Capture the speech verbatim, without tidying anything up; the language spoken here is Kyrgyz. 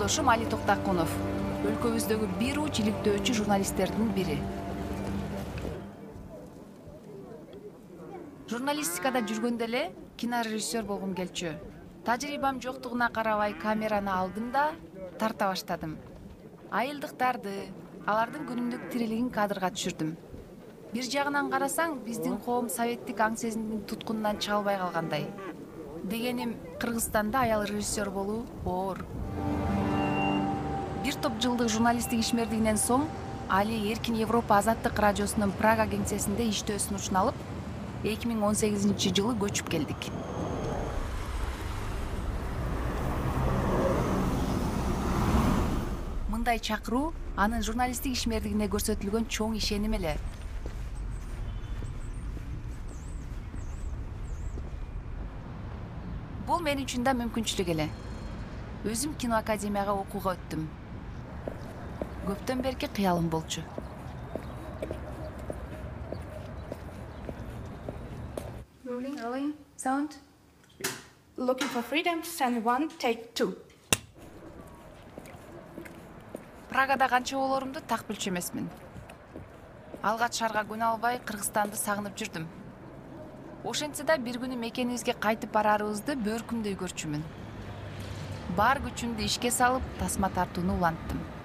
Жолдошум Али Токтакунов, өлкөбүздөгү бир уч иликтөөчү журналисттердин бири. Журналистикада жүргөндө эле кинорежиссер болгум келчү. Тажрыйбам жоктугуна карабай камераны алдым да тарта баштадым. Айылдыктарды, алардын күнүмдүк тирилигин кадрга түшүрдүм. Бир жагынан карасаң, биздин коом советтик аң сезимдин туткунунан чыга албай калгандай. Дегеним, Кыргызстанда аял режиссер болуу оор. Бир топ жылдык журналисттик ишмердигинен соң Али Эркин Европа Азаттык радиосунун Прага кеңсесинде иштөөсүн учун алып, эки миң он сегизинчи жылы көчүп келдик. Мындай чакыруу анын журналисттик ишмердигине көрсөтүлгөн чоң ишеним эле. Бул мен үчүн да мүмкүнчүлүк эле. Өзүм кино академияга окууга өттүм. Көптөн берки кыялым болчу. Rolling, rolling, sound. Looking for freedom, scene one, take two. Прагада канча болорумду так билчү эмесмин. Алгач шаарга көнө албай Кыргызстанды сагынып жүрдүм. Ошентсе да бир күнү мекенибизге кайтып барарыбызды бөркүмдөй көрчүмүн. Бар күчүмдү ишке салып, тасма тартууну уланттым.